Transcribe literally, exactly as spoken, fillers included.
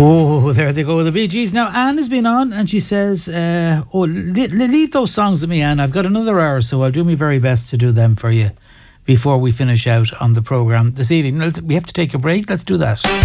Oh, there they go, the Bee Gees. Now, Anne has been on and she says, uh, oh, li- li- leave those songs with me, Anne. I've got another hour, so I'll do my very best to do them for you before we finish out on the programme this evening. Let's- We have to take a break. Let's do that.